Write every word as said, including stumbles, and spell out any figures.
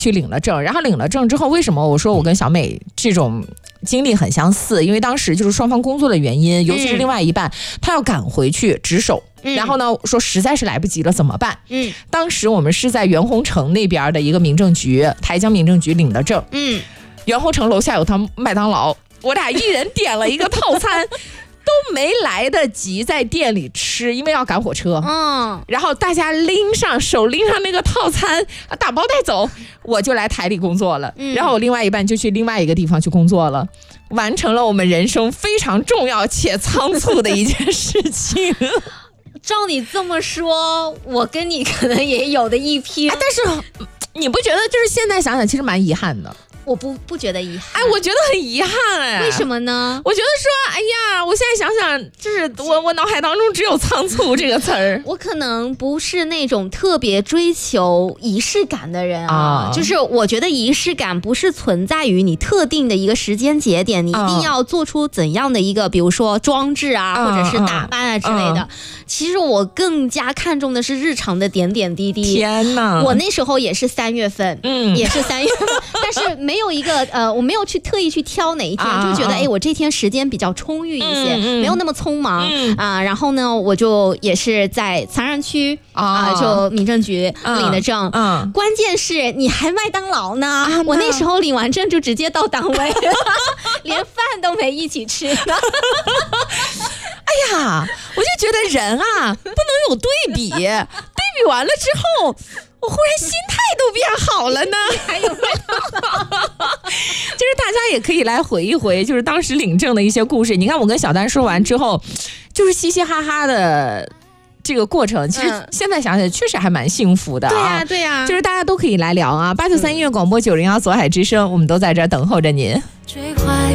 去领了证，然后领了证之后，为什么我说我跟小美这种经历很相似？因为当时就是双方工作的原因，尤其是另外一半，嗯、他要赶回去值守。嗯、然后呢，说实在是来不及了，怎么办？嗯，当时我们是在袁洪城那边的一个民政局，台江民政局领的证。嗯，袁洪城楼下有趟麦当劳，我俩一人点了一个套餐。都没来得及在店里吃，因为要赶火车。嗯，然后大家拎上手拎上那个套餐，打包带走，我就来台里工作了。嗯、然后我另外一半就去另外一个地方去工作了，完成了我们人生非常重要且仓促的一件事情。 照你这么说，我跟你可能也有的一批、 哎，但是你不觉得就是现在想想其实蛮遗憾的？ 我不不觉得遗憾， 哎，我觉得很遗憾哎。 为什么呢？ 我觉得说，哎呀，我现在想想，就是我我脑海当中只有仓促这个词儿。 我可能不是那种特别追求仪式感的人啊，啊就是我觉得仪式感不是存在于你特定的一个时间节点，你一定要做出怎样的一个，比如说装置啊，啊或者是打扮啊之类的。啊、其实我更加看重的是日常的点点滴滴。 天哪！ 我那时候也是三月份，嗯，也是三月份，但是没有一个呃，我没有去特意去挑哪一天，啊、就觉得哎，我这天时间比较充裕一些，嗯、没有那么匆忙、嗯、啊。然后呢，我就也是在长沙区啊、呃，就民政局领的证。嗯，嗯关键是你还麦当劳呢，啊、我那时候领完证就直接到单位了，连饭都没一起吃。 哎呀，我就觉得人啊，不能有对比，对比完了之后，我忽然心态都变好了呢。 还有麦当劳， 就是大家也可以来回一回，就是当时领证的一些故事。你看我跟小丹说完之后，就是嘻嘻哈哈的这个过程，其实现在想想确实还蛮幸福的啊。 对呀，对呀， 就是大家都可以来聊啊。八九三音乐广播九零幺左海之声，我们都在这儿等候着您。